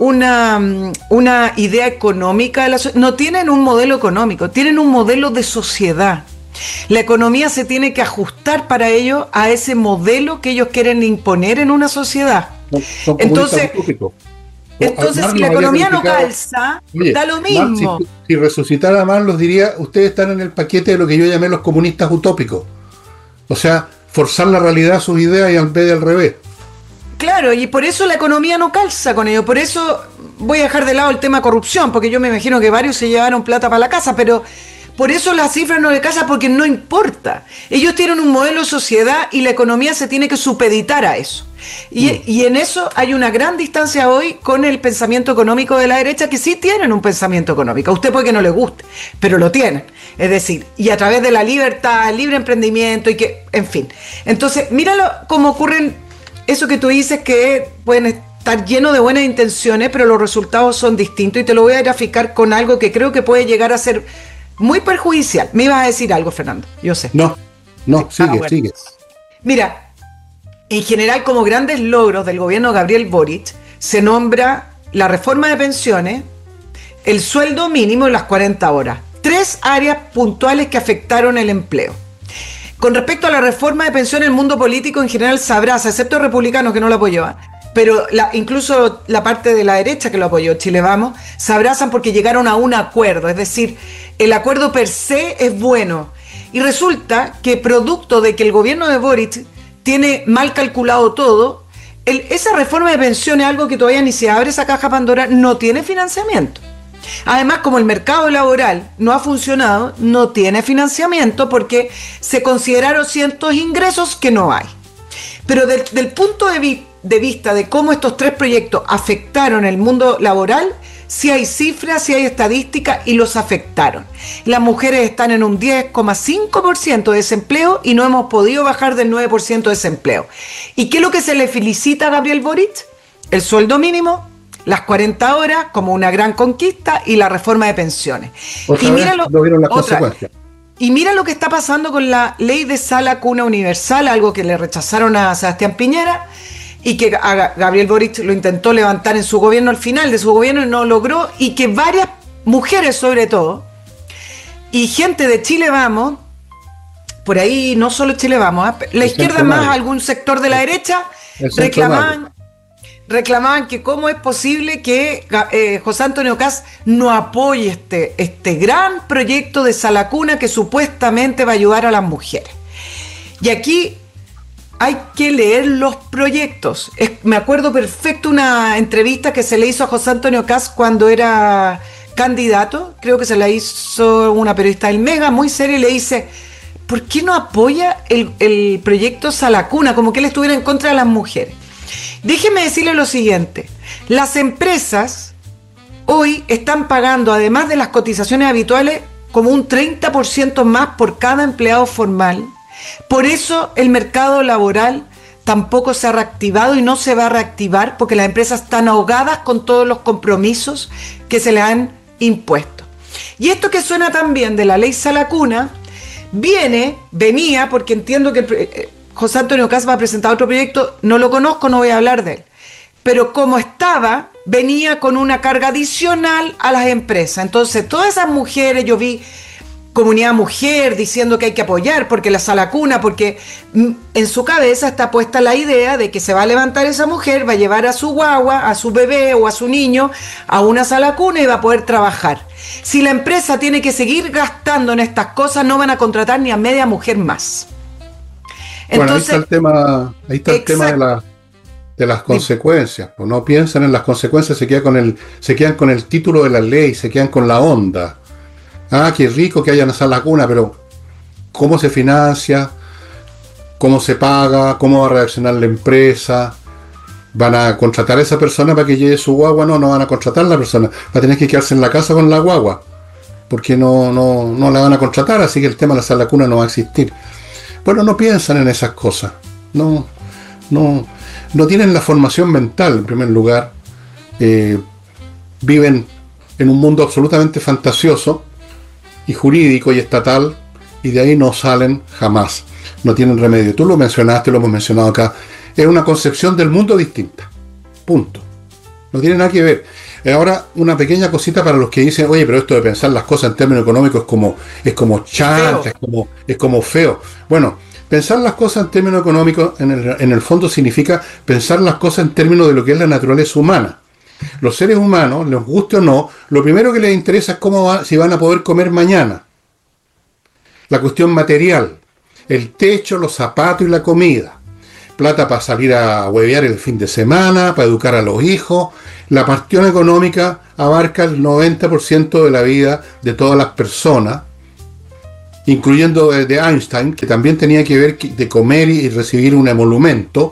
una idea económica, no tienen un modelo económico, tienen un modelo de sociedad. La economía se tiene que ajustar para ello a ese modelo que ellos quieren imponer en una sociedad. Entonces, si la economía no calza, da lo mismo. Marx, si resucitara a Marx, los diría, ustedes están en el paquete de lo que yo llamé los comunistas utópicos. O sea, forzar la realidad a sus ideas y en vez de al revés. Claro, y por eso la economía no calza con ello. Por eso voy a dejar de lado el tema corrupción, porque yo me imagino que varios se llevaron plata para la casa, pero por eso las cifras no le calzan, porque no importa. Ellos tienen un modelo de sociedad y la economía se tiene que supeditar a eso. Y en eso hay una gran distancia hoy con el pensamiento económico de la derecha, que sí tienen un pensamiento económico. A usted puede que no le guste, pero lo tienen. Es decir, y a través de la libertad, el libre emprendimiento, y que, en fin. Entonces, míralo cómo ocurren eso que tú dices, que pueden estar llenos de buenas intenciones, pero los resultados son distintos, y te lo voy a graficar con algo que creo que puede llegar a ser muy perjudicial. Me ibas a decir algo, Fernando, yo sé. No, sigue. Mira, en general, como grandes logros del gobierno de Gabriel Boric, se nombra la reforma de pensiones, el sueldo mínimo y las 40 horas. 3 áreas puntuales que afectaron el empleo. Con respecto a la reforma de pensiones, el mundo político en general se abraza, excepto republicanos que no lo apoyaban, pero incluso la parte de la derecha que lo apoyó, Chile Vamos, se abrazan porque llegaron a un acuerdo. Es decir, el acuerdo per se es bueno. Y resulta que producto de que el gobierno de Boric tiene mal calculado todo, esa reforma de pensiones, algo que todavía ni se abre esa caja Pandora, no tiene financiamiento. Además, como el mercado laboral no ha funcionado, no tiene financiamiento porque se consideraron ciertos ingresos que no hay. Pero del punto de vista de cómo estos 3 proyectos afectaron el mundo laboral, sí hay cifras, sí hay estadísticas y los afectaron. Las mujeres están en un 10,5% de desempleo y no hemos podido bajar del 9% de desempleo. ¿Y qué es lo que se le felicita a Gabriel Boric? El sueldo mínimo, las 40 horas como una gran conquista y la reforma de pensiones. Y mira y mira lo que está pasando con la ley de sala cuna universal, algo que le rechazaron a Sebastián Piñera y que Gabriel Boric lo intentó levantar en su gobierno, al final de su gobierno, y no logró, y que varias mujeres sobre todo y gente de Chile Vamos, por ahí no solo Chile Vamos, la izquierda más algún sector de la derecha, reclamaban que cómo es posible que José Antonio Kast no apoye este gran proyecto de sala cuna que supuestamente va a ayudar a las mujeres. Y aquí hay que leer los proyectos. Me acuerdo perfecto una entrevista que se le hizo a José Antonio Kast cuando era candidato, creo que se la hizo una periodista del Mega, muy seria, y le dice: ¿por qué no apoya el proyecto Sala Cuna? Como que él estuviera en contra de las mujeres. Déjeme decirle lo siguiente: las empresas hoy están pagando, además de las cotizaciones habituales, como un 30% más por cada empleado formal. Por eso el mercado laboral tampoco se ha reactivado y no se va a reactivar, porque las empresas están ahogadas con todos los compromisos que se les han impuesto. Y esto que suena también de la ley Sala Cuna venía porque entiendo que José Antonio Kast va a presentar otro proyecto, no lo conozco, no voy a hablar de él, pero como estaba, venía con una carga adicional a las empresas. Entonces todas esas mujeres, yo vi comunidad mujer diciendo que hay que apoyar porque la sala cuna, porque en su cabeza está puesta la idea de que se va a levantar esa mujer, va a llevar a su guagua, a su bebé o a su niño a una sala cuna y va a poder trabajar. Si la empresa tiene que seguir gastando en estas cosas, no van a contratar ni a media mujer más. Entonces, bueno, ahí está el tema de las consecuencias. Pues no piensan en las consecuencias, se quedan con el título de la ley, se quedan con la onda. Ah, qué rico que haya una sala cuna, pero ¿cómo se financia? ¿Cómo se paga? ¿Cómo va a reaccionar la empresa? ¿Van a contratar a esa persona para que lleve su guagua? No van a contratar a la persona. Va a tener que quedarse en la casa con la guagua, porque no la van a contratar, así que el tema de la sala cuna no va a existir. Bueno, no piensan en esas cosas. No tienen la formación mental, en primer lugar. Viven en un mundo absolutamente fantasioso y jurídico y estatal, y de ahí no salen jamás. No tienen remedio. Tú lo mencionaste, lo hemos mencionado acá. Es una concepción del mundo distinta. Punto. No tiene nada que ver. Ahora, una pequeña cosita para los que dicen, oye, pero esto de pensar las cosas en términos económicos es como chancha, es como feo. Bueno, pensar las cosas en términos económicos, en el fondo significa pensar las cosas en términos de lo que es la naturaleza humana. Los seres humanos, les guste o no, lo primero que les interesa es si van a poder comer mañana. La cuestión material, el techo, los zapatos y la comida. Plata para salir a huevear el fin de semana, para educar a los hijos. La cuestión económica abarca el 90% de la vida de todas las personas, incluyendo de Einstein, que también tenía que ver de comer y recibir un emolumento.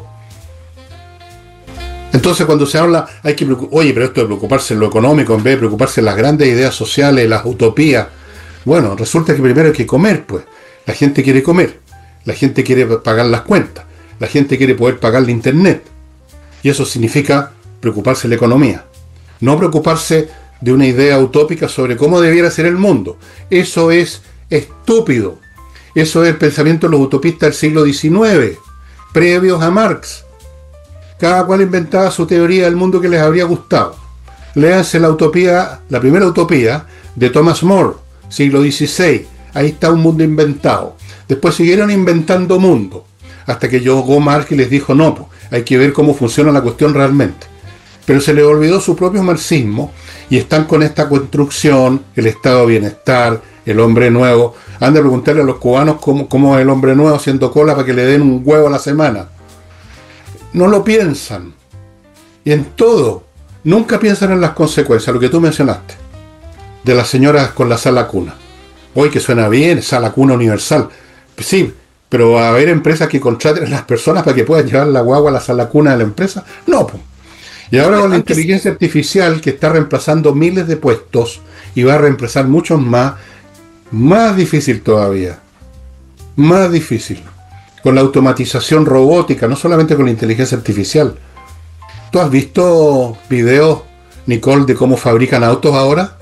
Entonces, cuando se habla, oye, pero esto de preocuparse en lo económico en vez de preocuparse en las grandes ideas sociales, las utopías. Bueno, resulta que primero hay que comer, pues. La gente quiere comer, la gente quiere pagar las cuentas, la gente quiere poder pagar la internet. Y eso significa preocuparse de la economía. No preocuparse de una idea utópica sobre cómo debiera ser el mundo. Eso es estúpido. Eso es el pensamiento de los utopistas del siglo XIX, previos a Marx. Cada cual inventaba su teoría del mundo que les habría gustado. Léanse la primera utopía de Thomas More, siglo XVI. Ahí está un mundo inventado. Después siguieron inventando mundo, hasta que llegó Marx y les dijo, no, pues, hay que ver cómo funciona la cuestión realmente. Pero se les olvidó su propio marxismo y están con esta construcción, el estado de bienestar, el hombre nuevo. Han de preguntarle a los cubanos cómo es el hombre nuevo haciendo cola para que le den un huevo a la semana. No lo piensan. Y en todo, nunca piensan en las consecuencias, lo que tú mencionaste, de las señoras con la sala cuna. Hoy que suena bien, sala cuna universal. Sí, pero va a haber empresas que contraten a las personas para que puedan llevar la guagua a la sala cuna de la empresa. No, pues. Y ahora con la inteligencia artificial que está reemplazando miles de puestos y va a reemplazar muchos más difícil todavía. Más difícil. Con la automatización robótica, no solamente con la inteligencia artificial. ¿Tú has visto videos, Nicole, de cómo fabrican autos ahora?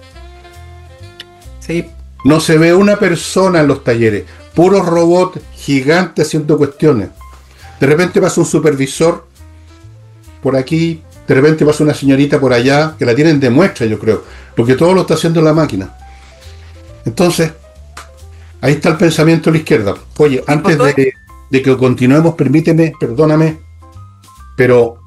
Sí. No se ve una persona en los talleres, puros robots gigantes haciendo cuestiones. De repente pasa un supervisor por aquí, de repente pasa una señorita por allá, que la tienen de muestra, yo creo, porque todo lo está haciendo la máquina. Entonces, ahí está el pensamiento de la izquierda. Oye, antes de que continuemos, permíteme, perdóname, pero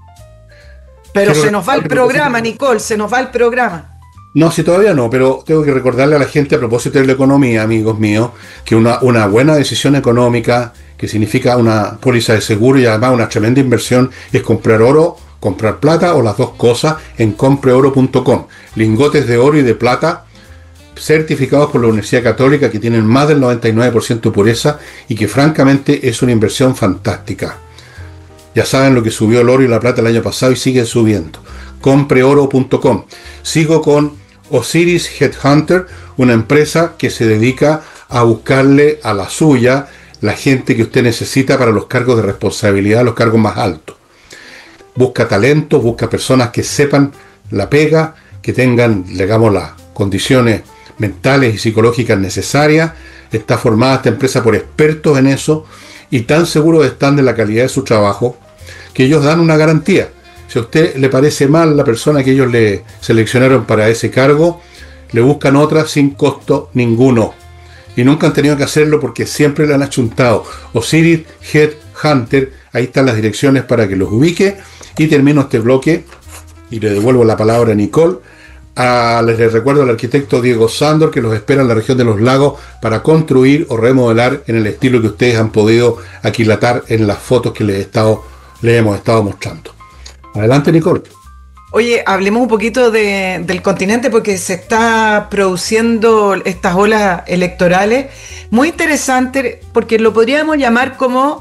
se nos va el programa, Nicole, se nos va el programa. No, si todavía no, pero tengo que recordarle a la gente a propósito de la economía, amigos míos, que una buena decisión económica, que significa una póliza de seguro y además una tremenda inversión, es comprar oro, comprar plata o las dos cosas en compreoro.com. Lingotes de oro y de plata certificados por la Universidad Católica que tienen más del 99% de pureza y que francamente es una inversión fantástica. Ya saben lo que subió el oro y la plata el año pasado y siguen subiendo. Compreoro.com. Sigo con Osiris Headhunter, una empresa que se dedica a buscarle a la suya la gente que usted necesita para los cargos de responsabilidad, los cargos más altos. Busca talentos, busca personas que sepan la pega, que tengan, digamos, las condiciones mentales y psicológicas necesarias. Está formada esta empresa por expertos en eso y tan seguros están de la calidad de su trabajo que ellos dan una garantía. Si a usted le parece mal la persona que ellos le seleccionaron para ese cargo, le buscan otra sin costo ninguno. Y nunca han tenido que hacerlo porque siempre le han achuntado. Osiris Headhunter, ahí están las direcciones para que los ubique. Y termino este bloque y le devuelvo la palabra a Nicole. Les recuerdo al arquitecto Diego Sándor que los espera en la región de los lagos para construir o remodelar en el estilo que ustedes han podido aquilatar en las fotos que les hemos estado mostrando. Adelante, Nicole. Oye, hablemos un poquito del continente porque se está produciendo estas olas electorales muy interesantes porque lo podríamos llamar como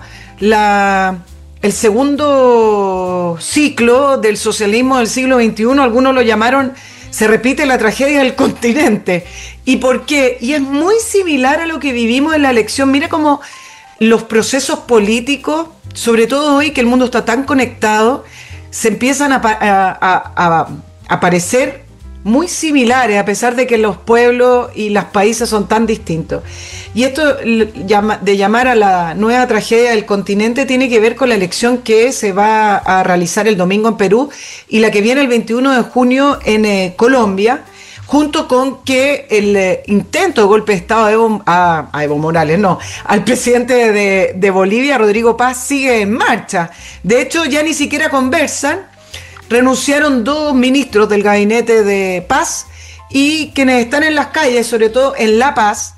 el segundo ciclo del socialismo del siglo XXI. Algunos lo llamaron se repite la tragedia del continente. ¿Y por qué? Y es muy similar a lo que vivimos en la elección. Mira cómo los procesos políticos, sobre todo hoy que el mundo está tan conectado, se empiezan a aparecer muy similares, a pesar de que los pueblos y los países son tan distintos. Y esto de llamar a la nueva tragedia del continente tiene que ver con la elección que se va a realizar el domingo en Perú y la que viene el 21 de junio en Colombia, junto con que el intento de golpe de Estado a Evo Morales, no, al presidente de Bolivia, Rodrigo Paz, sigue en marcha. De hecho, ya ni siquiera conversan. Renunciaron 2 ministros del gabinete de Paz y quienes están en las calles, sobre todo en La Paz,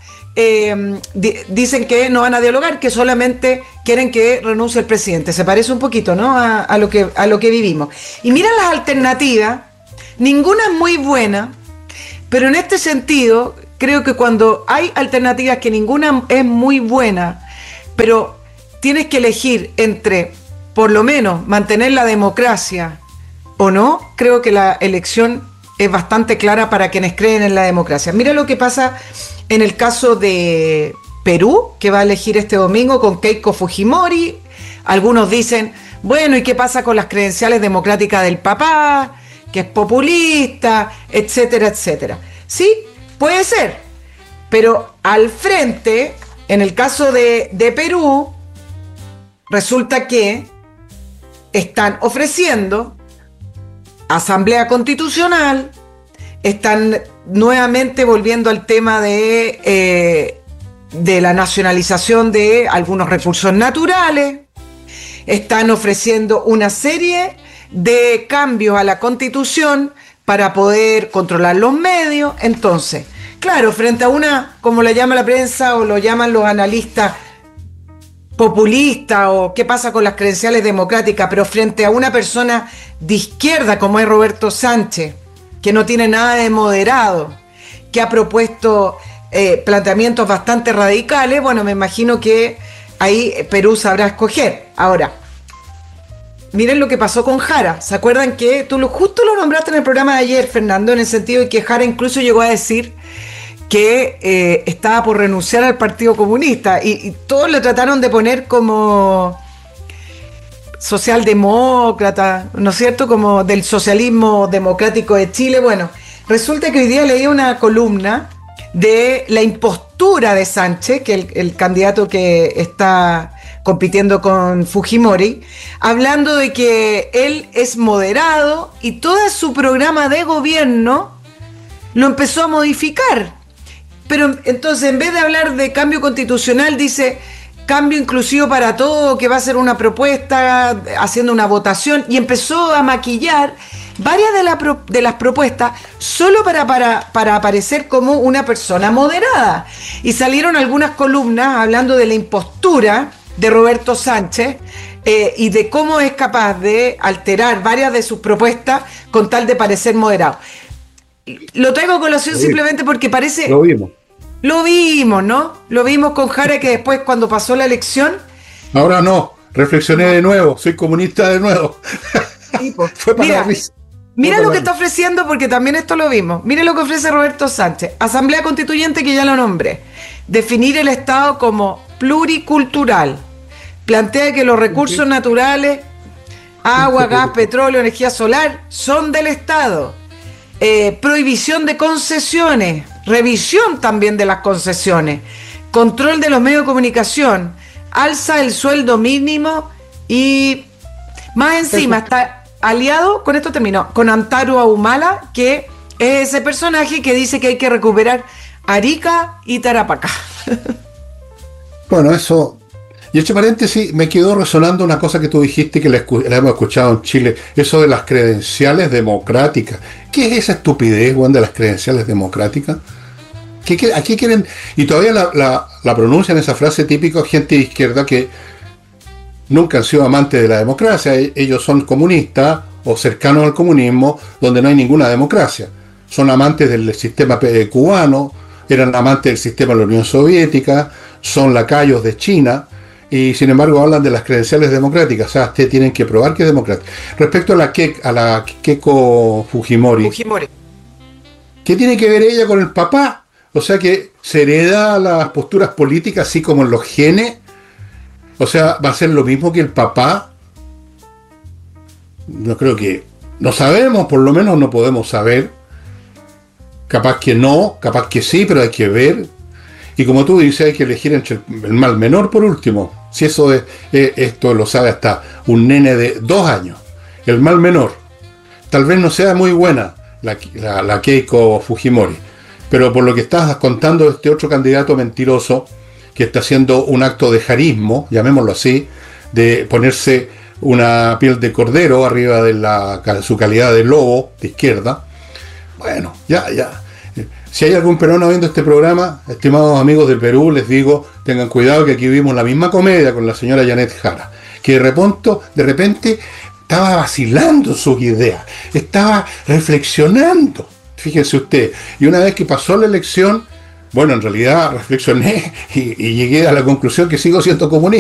dicen que no van a dialogar, que solamente quieren que renuncie el presidente. Se parece un poquito, ¿no?, a lo que vivimos. Y mira las alternativas, ninguna es muy buena, pero en este sentido creo que cuando hay alternativas que ninguna es muy buena, pero tienes que elegir entre, por lo menos, mantener la democracia o no, creo que la elección es bastante clara para quienes creen en la democracia. Mira lo que pasa en el caso de Perú, que va a elegir este domingo con Keiko Fujimori. Algunos dicen, bueno, ¿y qué pasa con las credenciales democráticas del papá, que es populista, etcétera, etcétera? Sí, puede ser, pero al frente, en el caso de Perú, resulta que están ofreciendo Asamblea Constitucional, están nuevamente volviendo al tema de la nacionalización de algunos recursos naturales, están ofreciendo una serie de cambios a la Constitución para poder controlar los medios. Entonces, claro, frente a una, como le llama la prensa o lo llaman los analistas, populista o qué pasa con las credenciales democráticas, pero frente a una persona de izquierda como es Roberto Sánchez, que no tiene nada de moderado, que ha propuesto planteamientos bastante radicales, bueno, me imagino que ahí Perú sabrá escoger. Ahora, miren lo que pasó con Jara. ¿Se acuerdan que tú justo lo nombraste en el programa de ayer, Fernando, en el sentido de que Jara incluso llegó a decir que estaba por renunciar al Partido Comunista y todos lo trataron de poner como socialdemócrata, ¿no es cierto?, como del socialismo democrático de Chile. Bueno, resulta que hoy día leí una columna de la impostura de Sánchez, que el candidato que está compitiendo con Fujimori, hablando de que él es moderado y todo su programa de gobierno lo empezó a modificar. Pero entonces, en vez de hablar de cambio constitucional, dice cambio inclusivo para todo, que va a ser una propuesta, haciendo una votación, y empezó a maquillar varias de las propuestas solo para aparecer como una persona moderada. Y salieron algunas columnas hablando de la impostura de Roberto Sánchez y de cómo es capaz de alterar varias de sus propuestas con tal de parecer moderado. Lo traigo a colación simplemente porque parece... Lo vimos, ¿no? Lo vimos con Jara, que después, cuando pasó la elección... Ahora no, reflexioné de nuevo, soy comunista de nuevo. Sí, pues. Fue para la risa. Mira lo que está ofreciendo, porque también esto lo vimos. Mira lo que ofrece Roberto Sánchez. Asamblea Constituyente, que ya lo nombré. Definir el Estado como pluricultural. Plantea que los recursos naturales, agua, gas, petróleo, energía solar, son del Estado. Prohibición de concesiones, revisión también de las concesiones, control de los medios de comunicación, alza el sueldo mínimo y más encima está aliado, con esto termino, con Amparo Humala, que es ese personaje que dice que hay que recuperar Arica y Tarapacá. Bueno, eso... Y hecho paréntesis, me quedó resonando una cosa que tú dijiste que la hemos escuchado en Chile, eso de las credenciales democráticas. ¿Qué es esa estupidez, Juan, de las credenciales democráticas? ¿Aquí quieren? Y todavía la pronuncian esa frase típica gente de izquierda que nunca han sido amantes de la democracia. Ellos son comunistas o cercanos al comunismo, donde no hay ninguna democracia. Son amantes del sistema cubano, eran amantes del sistema de la Unión Soviética, son lacayos de China. Y sin embargo hablan de las credenciales democráticas. O sea, ustedes tienen que probar que es democrática. Respecto a la Keiko Fujimori, ¿qué tiene que ver ella con el papá? O sea, que se hereda las posturas políticas así como en los genes. O sea, ¿va a ser lo mismo que el papá? No creo que... No sabemos, por lo menos no podemos saber. Capaz que no, capaz que sí, pero hay que ver. Y como tú dices, hay que elegir entre el mal menor por último. Si eso es, esto lo sabe hasta un nene de 2 años. El mal menor. Tal vez no sea muy buena la Keiko Fujimori, pero por lo que estás contando de este otro candidato mentiroso que está haciendo un acto de jarismo, llamémoslo así, de ponerse una piel de cordero arriba de su calidad de lobo de izquierda. Bueno, ya. Si hay algún peruano viendo este programa, estimados amigos del Perú, les digo, tengan cuidado que aquí vimos la misma comedia con la señora Janet Jara, que de repente estaba vacilando sus ideas, estaba reflexionando, fíjense usted, y una vez que pasó la elección, bueno, en realidad reflexioné y llegué a la conclusión que sigo siendo comunista.